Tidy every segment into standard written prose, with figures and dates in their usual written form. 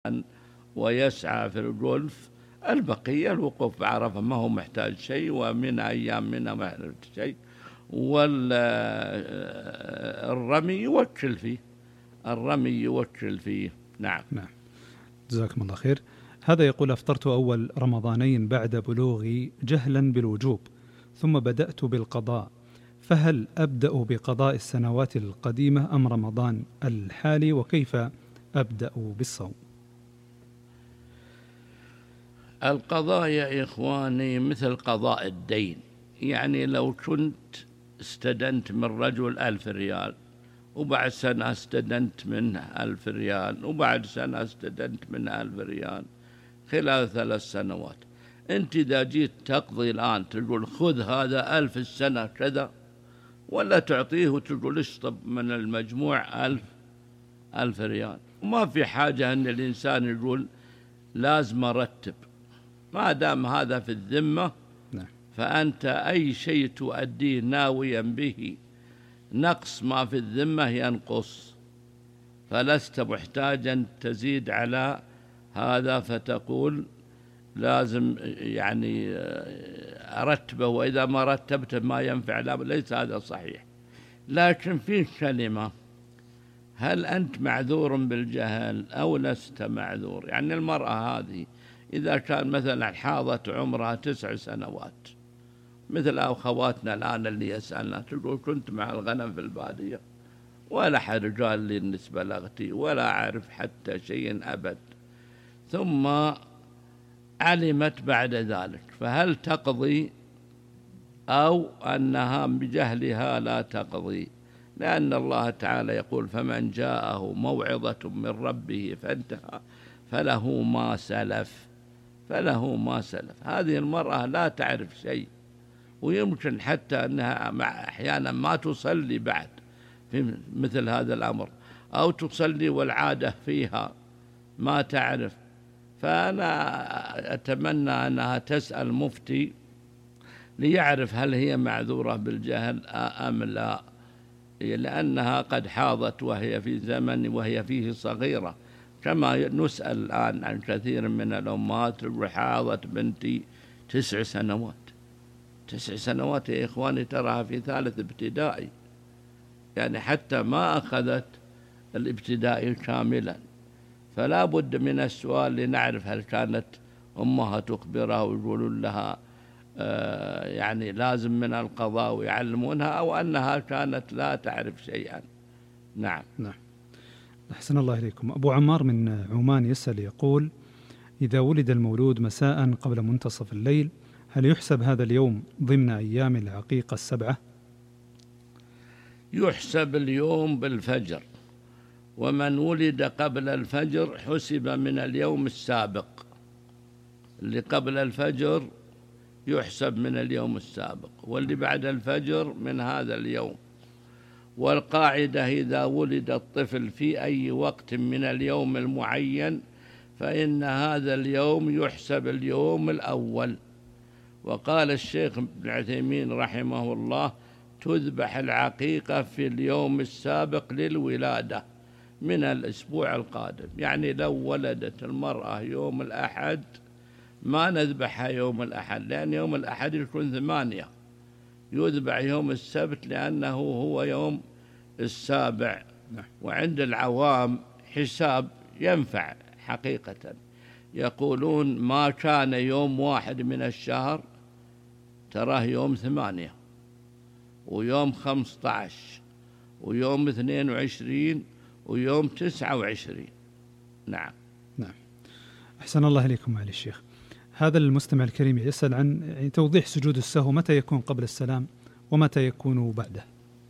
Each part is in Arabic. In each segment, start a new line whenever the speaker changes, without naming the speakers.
ويسعى في الجولف. البقية الوقوف بعرفة ما هو محتاج شيء، ومن أيام منها ما محتاج شيء. والرمي يوكل فيه، الرمي يوكل فيه. نعم.
نعم، جزاكم الله خير. هذا يقول: أفطرت أول رمضانين بعد بلوغي جهلا بالوجوب، ثم بدأت بالقضاء، فهل أبدأ بقضاء السنوات القديمة أم رمضان الحالي، وكيف أبدأ بالصوم؟
القضاء يا إخواني مثل قضاء الدين. يعني لو كنت استدنت من رجل 1000 ريال، وبعد سنة استدنت منه 1000 ريال، وبعد سنة استدنت منه 1000 ريال خلال 3 سنوات، أنت إذا جيت تقضي الآن تقول خذ هذا 1000 السنة كذا، ولا تعطيه وتقول اشطب من المجموع 1000 ريال؟ وما في حاجة أن الإنسان يقول لازم أرتب، ما دام هذا في الذمة. فأنت أي شيء تؤديه ناويا به نقص ما في الذمة ينقص، فلست محتاجا تزيد على هذا فتقول لازم يعني أرتبه، وإذا ما رتبته ما ينفع. لا، ليس هذا صحيح. لكن في كلمة: هل أنت معذور بالجهل أو لست معذور؟ يعني المرأة هذه إذا كان مثلا حاضت عمرها 9 سنوات، مثل أخواتنا الآن اللي يسألنا، تقول كنت مع الغنم في البادية ولا حد قال لي النسبة لأختي ولا أعرف حتى شيء أبد، ثم علمت بعد ذلك، فهل تقضي أو أنها بجهلها لا تقضي؟ لأن الله تعالى يقول: فمن جاءه موعظة من ربه فانتهى فله ما سلف، فله ما سلف. هذه المرأة لا تعرف شيء، ويمكن حتى أنها أحيانا ما تصلي بعد في مثل هذا الأمر، أو تصلي والعادة فيها ما تعرف. فأنا أتمنى أنها تسأل مفتي ليعرف هل هي معذورة بالجهل أم لا، لأنها قد حاضت وهي في زمن وهي فيه صغيرة، كما نسأل الآن عن كثير من الأمهات: حاضت بنتي 9 سنوات. 9 سنوات يا إخواني تراها في 3 ابتدائي، يعني حتى ما أخذت الابتدائي كاملا. فلا بد من السؤال لنعرف هل كانت أمها تخبرها ويقولون لها يعني لازم من القضاء ويعلمونها، أو أنها كانت لا تعرف شيئا. نعم.
نعم، أحسن الله إليكم. أبو عمار من عمان يسأل يقول: إذا ولد المولود مساء قبل منتصف الليل، هل يحسب هذا اليوم ضمن أيام العقيقة 7؟
يحسب اليوم بالفجر، ومن ولد قبل الفجر حسب من اليوم السابق. اللي قبل الفجر يحسب من اليوم السابق، واللي بعد الفجر من هذا اليوم. والقاعدة: إذا ولد الطفل في أي وقت من اليوم المعين فإن هذا اليوم يحسب اليوم الأول. وقال الشيخ ابن عثيمين رحمه الله: تذبح العقيقة في اليوم السابق للولادة من الأسبوع القادم. يعني لو ولدت المرأة يوم الأحد ما نذبحها يوم الأحد، لأن يوم الأحد يكون 8، يذبح يوم السبت لأنه هو يوم السابع. وعند العوام حساب ينفع حقيقة، يقولون ما كان يوم 1 من الشهر تراه يوم 8، ويوم 15، ويوم 22، ويوم 29. نعم.
نعم، أحسن الله إليكم معالي الشيخ. هذا المستمع الكريم يسأل عن توضيح سجود السهو، متى يكون قبل السلام ومتى يكون بعده؟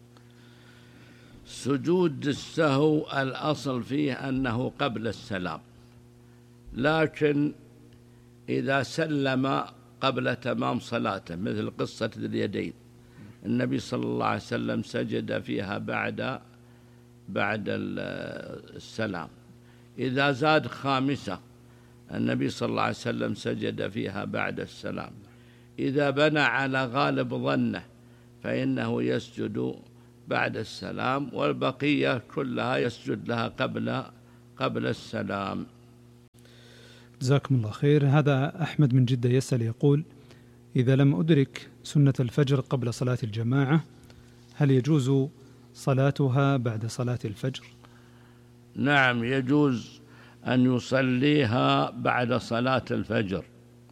سجود السهو الأصل فيه أنه قبل السلام، لكن إذا سلم قبل تمام صلاته، مثل قصة ذي اليدين، النبي صلى الله عليه وسلم سجد فيها بعد السلام. إذا زاد خامسة النبي صلى الله عليه وسلم سجد فيها بعد السلام. إذا بنى على غالب ظنه فإنه يسجد بعد السلام، والبقية كلها يسجد لها قبل السلام.
جزاكم الله خير. هذا أحمد من جدة يسأل يقول: إذا لم أدرك سنة الفجر قبل صلاة الجماعة هل يجوز صلاتها بعد صلاة الفجر؟
نعم، يجوز أن يصليها بعد صلاة الفجر،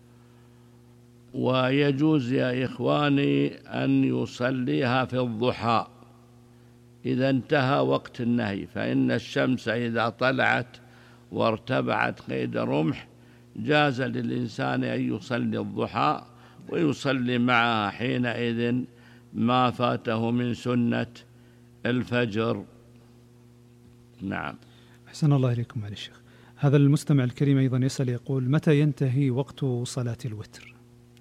ويجوز يا إخواني أن يصليها في الضحى إذا انتهى وقت النهي، فإن الشمس إذا طلعت وارتبعت قيد رمح جاز للإنسان أن يصلي الضحى ويصلي معها حينئذ ما فاته من سنة الفجر. نعم.
أحسن الله إليكم على الشيخ. هذا المستمع الكريم أيضا يسأل يقول: متى ينتهي وقت صلاة الوتر؟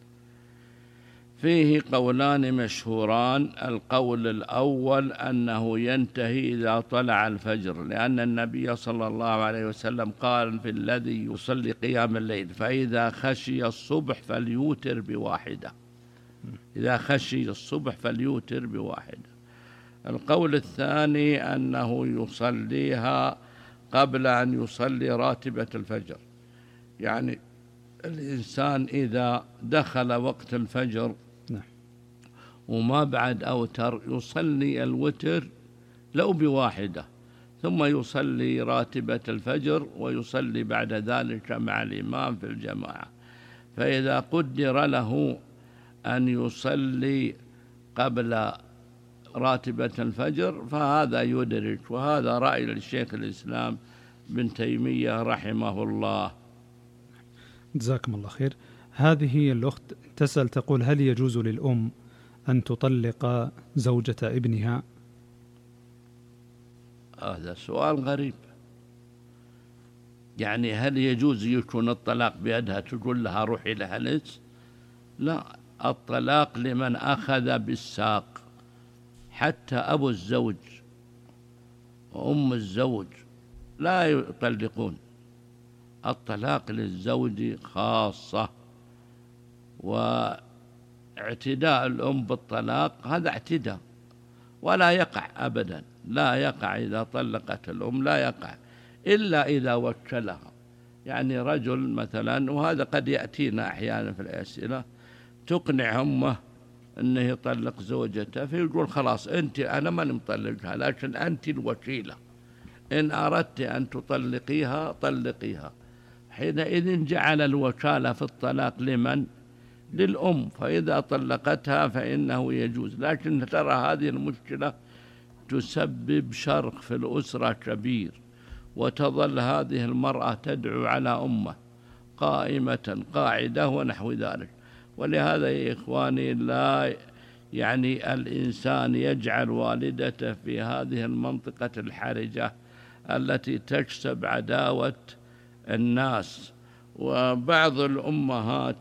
فيه قولان مشهوران. القول الأول أنه ينتهي إذا طلع الفجر، لأن النبي صلى الله عليه وسلم قال في الذي يصلي قيام الليل: فإذا خشي الصبح فليوتر بواحدة. إذا خشي الصبح فليوتر بواحدة. القول الثاني أنه يصليها قبل أن يصلي راتبة الفجر، يعني الإنسان إذا دخل وقت الفجر وما بعد أوتر يصلي الوتر لو بواحدة، ثم يصلي راتبة الفجر ويصلي بعد ذلك مع الإمام في الجماعة. فإذا قدر له أن يصلي قبل راتبة الفجر فهذا يدرك، وهذا رأي الشيخ الإسلام ابن تيمية رحمه الله.
جزاكم الله خير. هذه الأخت تسأل تقول: هل يجوز للأم أن تطلق زوجة ابنها؟
هذا سؤال غريب. يعني هل يجوز يكون الطلاق بيدها تقول لها روحي لها ليش؟ لا، الطلاق لمن أخذ بالساق. حتى أبو الزوج وأم الزوج لا يطلقون. الطلاق للزوج خاصة، واعتداء الأم بالطلاق هذا اعتداء ولا يقع أبدا، لا يقع إذا طلقت الأم، لا يقع إلا إذا وكلها. يعني رجل مثلا، وهذا قد يأتينا أحيانا في الأسئلة، تقنع أمه أنه يطلق زوجته، فيقول خلاص أنا ماني مطلقها لكن أنت الوكيلة، إن أردت أن تطلقيها طلقيها. حينئذ جعل الوكالة في الطلاق لمن؟ للأم، فإذا طلقتها فإنه يجوز. لكن ترى هذه المشكلة تسبب شرخ في الأسرة كبير، وتظل هذه المرأة تدعو على أمه قائمة قاعدة ونحو ذلك. ولهذا يا إخواني لا يعني الإنسان يجعل والدته في هذه المنطقة الحرجة التي تكسب عداوة الناس. وبعض الأمهات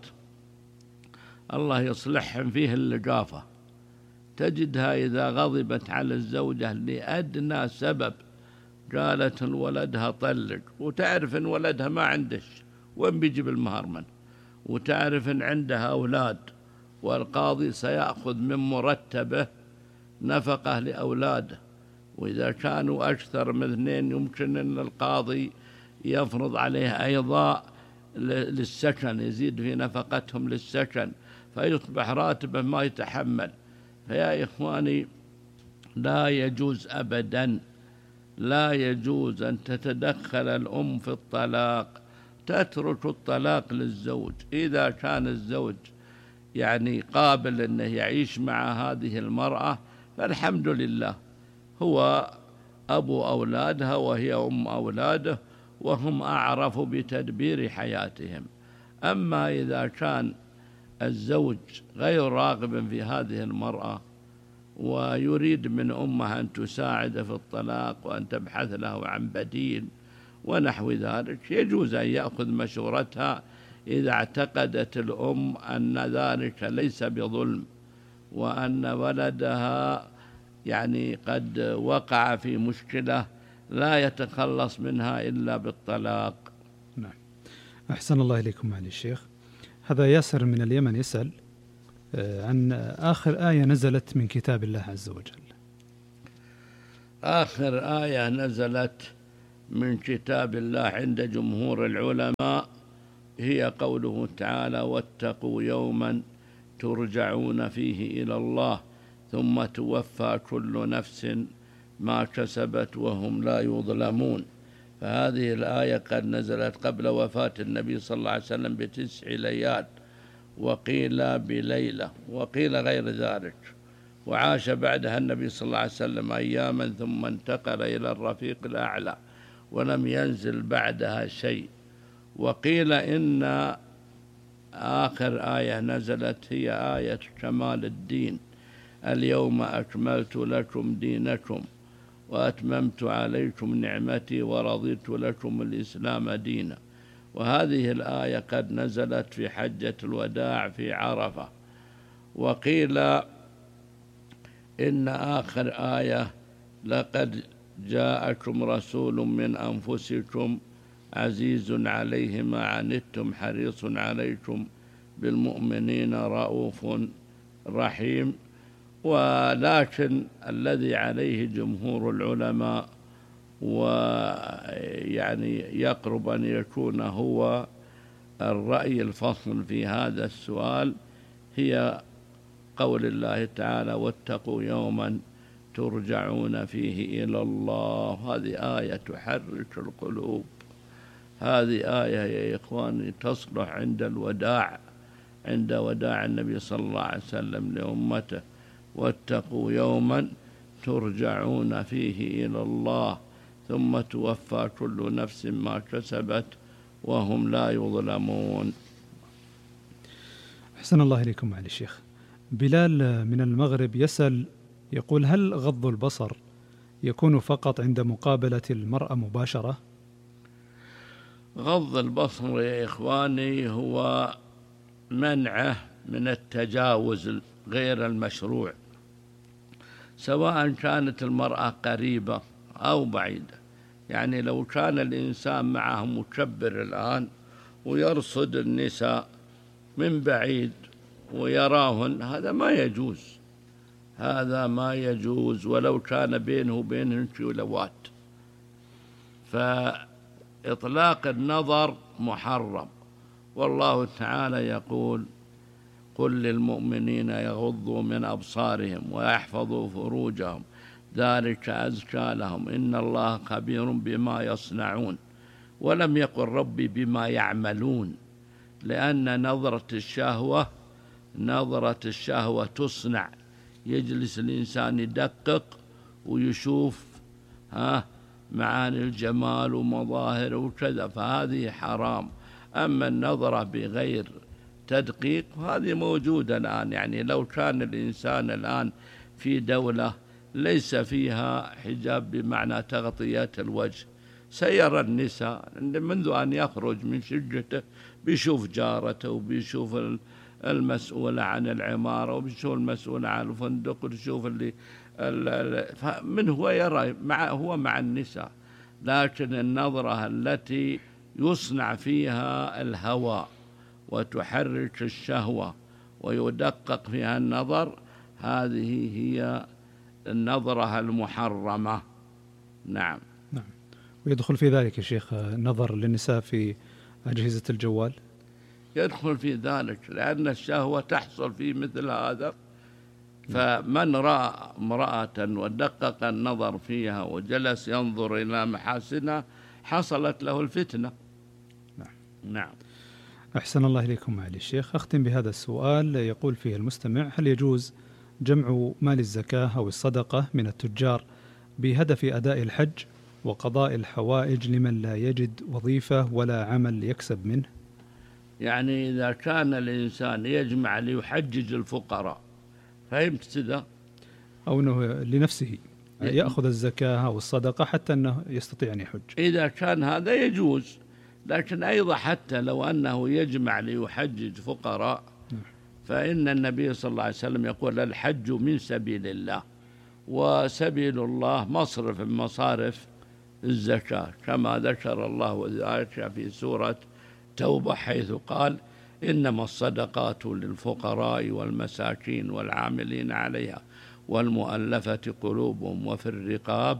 الله يصلحهم فيه اللقافة، تجدها إذا غضبت على الزوجة لأدنى سبب قالت لولدها طلق، وتعرف إن ولدها ما عندش وين بيجيب المهر منه، وتعرف إن عندها أولاد والقاضي سيأخذ من مرتبه نفقة لأولاده، وإذا كانوا أكثر من 2 يمكن أن القاضي يفرض عليه أيضا للسكن، يزيد في نفقتهم للسكن، فيصبح راتبه ما يتحمل. فيا إخواني لا يجوز أبدا، لا يجوز أن تتدخل الأم في الطلاق، تترك الطلاق للزوج. إذا كان الزوج يعني قابل أنه يعيش مع هذه المرأة فالحمد لله، هو أبو أولادها وهي أم أولاده، وهم أعرف بتدبير حياتهم. أما إذا كان الزوج غير راغب في هذه المرأة ويريد من أمها أن تساعد في الطلاق وأن تبحث له عن بديل ونحو ذلك، يجوز أن يأخذ مشورتها إذا اعتقدت الأم أن ذلك ليس بظلم، وأن ولدها يعني قد وقع في مشكلة لا يتخلص منها إلا بالطلاق.
نعم. أحسن الله إليكم معالي الشيخ. هذا ياسر من اليمن يسأل عن آخر آية نزلت من كتاب الله عز وجل.
آخر آية نزلت من كتاب الله عند جمهور العلماء هي قوله تعالى: واتقوا يوما ترجعون فيه إلى الله ثم توفى كل نفس ما كسبت وهم لا يظلمون. فهذه الآية قد نزلت قبل وفاة النبي صلى الله عليه وسلم ب9 ليال، وقيل بليلة، وقيل غير ذلك، وعاش بعدها النبي صلى الله عليه وسلم أياما ثم انتقل إلى الرفيق الأعلى ولم ينزل بعدها شيء. وقيل إن آخر آية نزلت هي آية كمال الدين: اليوم أكملت لكم دينكم وأتممت عليكم نعمتي ورضيت لكم الإسلام دينا. وهذه الآية قد نزلت في حجة الوداع في عرفة. وقيل إن آخر آية: لقد جاءكم رسول من أنفسكم عزيز عليه ما عنتم حريص عليكم بالمؤمنين رؤوف رحيم. ولكن الذي عليه جمهور العلماء، ويعني يقرب أن يكون هو الرأي الفصل في هذا السؤال، هي قول الله تعالى: واتقوا يوما ترجعون فيه إلى الله. هذه آية تحرك القلوب، هذه آية يا إخواني تصلح عند الوداع، عند وداع النبي صلى الله عليه وسلم لأمته: واتقوا يوما ترجعون فيه إلى الله ثم توفى كل نفس ما كسبت وهم لا يظلمون.
أحسن الله إليكم معالي الشيخ. بلال من المغرب يسأل، يقول: هل غض البصر يكون فقط عند مقابلة المرأة مباشرة؟
غض البصر يا إخواني هو منعه من التجاوز غير المشروع، سواء كانت المرأة قريبة أو بعيدة. يعني لو كان الإنسان معه مكبر الآن ويرصد النساء من بعيد ويراهن، هذا ما يجوز، هذا ما يجوز ولو كان بينه وبينهن كيلوات. فإطلاق النظر محرم، والله تعالى يقول: قل للمؤمنين يغضوا من أبصارهم ويحفظوا فروجهم ذلك أزكى لهم إن الله خبير بما يصنعون. ولم يقل ربي بما يعملون، لأن نظرة الشهوة تصنع، يجلس الإنسان يدقق ويشوف معاني الجمال ومظاهر وكذا، فهذه حرام. أما النظرة بغير تدقيق هذه موجودة الآن. يعني لو كان الإنسان الآن في دولة ليس فيها حجاب بمعنى تغطية الوجه، سيرى النساء منذ أن يخرج من شقته، بيشوف جارته وبيشوف المسؤولة عن العمارة وبيشوف المسؤولة عن الفندق وبيشوف من هو يرى هو مع النساء. لكن النظرة التي يصنع فيها الهوى وتحرك الشهوة ويدقق فيها النظر، هذه هي النظرة المحرمة. نعم.
ويدخل في ذلك يا شيخ نظر للنساء في أجهزة الجوال؟
يدخل في ذلك، لأن الشهوة تحصل في مثل هذا. فمن رأى امرأة ودقق النظر فيها وجلس ينظر إلى محاسنها حصلت له الفتنة. نعم.
أحسن الله إليكم معالي الشيخ. أختم بهذا السؤال، يقول فيه المستمع: هل يجوز جمع مال الزكاة أو الصدقة من التجار بهدف أداء الحج وقضاء الحوائج لمن لا يجد وظيفة ولا عمل يكسب منه؟
يعني إذا كان الإنسان يجمع ليحجج الفقراء، فهمت كذا؟
أو أنه لنفسه يأخذ الزكاة أو الصدقة حتى أنه يستطيع أن يحج.
إذا كان هذا يجوز، لكن أيضا حتى لو أنه يجمع ليحجج فقراء، فإن النبي صلى الله عليه وسلم يقول: الحج من سبيل الله، وسبيل الله مصرف من مصارف الزكاة، كما ذكر الله ذلك في سورة توبة حيث قال: إنما الصدقات للفقراء والمساكين والعاملين عليها والمؤلفة قلوبهم وفي الرقاب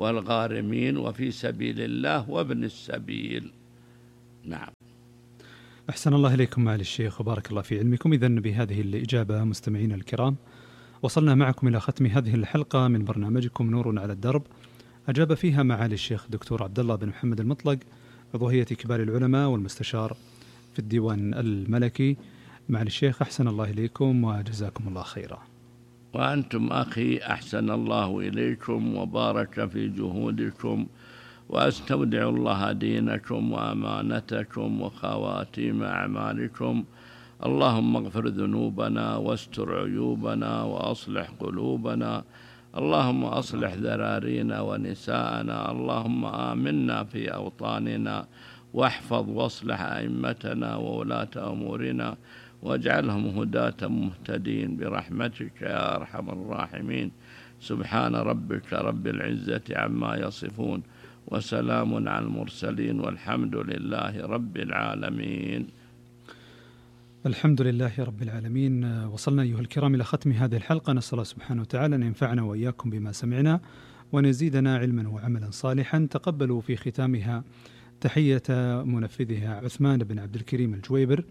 والغارمين وفي سبيل الله وابن السبيل. نعم.
أحسن الله إليكم معالي الشيخ وبارك الله في علمكم. إذن بهذه الإجابة مستمعينا الكرام وصلنا معكم إلى ختم هذه الحلقة من برنامجكم نور على الدرب، أجاب فيها معالي الشيخ دكتور عبد الله بن محمد المطلق، عضو هيئة كبار العلماء والمستشار في الديوان الملكي. معالي الشيخ أحسن الله إليكم وجزاكم الله خيرا.
وأنتم أخي أحسن الله إليكم وبارك في جهودكم، وأستودع الله دينكم وأمانتكم وخواتيم أعمالكم. اللهم اغفر ذنوبنا واستر عيوبنا وأصلح قلوبنا. اللهم أصلح ذرارينا ونساءنا. اللهم آمنا في أوطاننا واحفظ واصلح أئمتنا وولاة أمورنا واجعلهم هداة مهتدين برحمتك يا أرحم الراحمين. سبحان ربك رب العزة عما يصفون وسلام على المرسلين والحمد لله رب العالمين.
الحمد لله رب العالمين. وصلنا أيها الكرام إلى ختم هذه الحلقة، نسأل الله سبحانه وتعالى أن ينفعنا وإياكم بما سمعنا وأن يزيدنا علما وعملا صالحا. تقبلوا في ختامها تحية منفذها عثمان بن عبد الكريم الجويبر.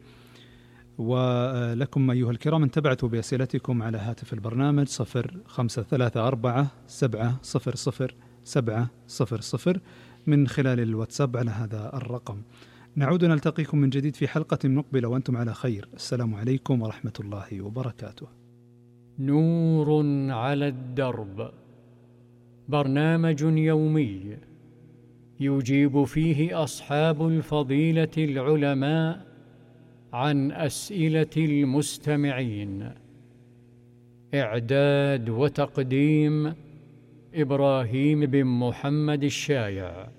ولكم أيها الكرام أن تبعثوا بأسئلتكم على هاتف البرنامج 0534 من خلال الواتساب على هذا الرقم. نعود نلتقيكم من جديد في حلقة مقبلة وأنتم على خير. السلام عليكم ورحمة الله وبركاته.
نور على الدرب، برنامج يومي يجيب فيه أصحاب الفضيلة العلماء عن أسئلة المستمعين. إعداد وتقديم إبراهيم بن محمد الشايع.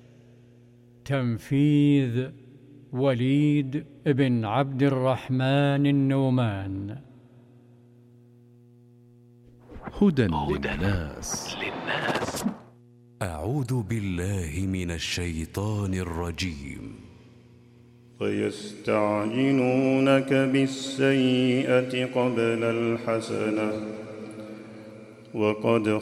تنفيذ وليد بن عبد الرحمن النومان.
هدى للناس.
أعوذ بالله من الشيطان الرجيم.
ويستعجلونك بالسيئة قبل الحسنة وقد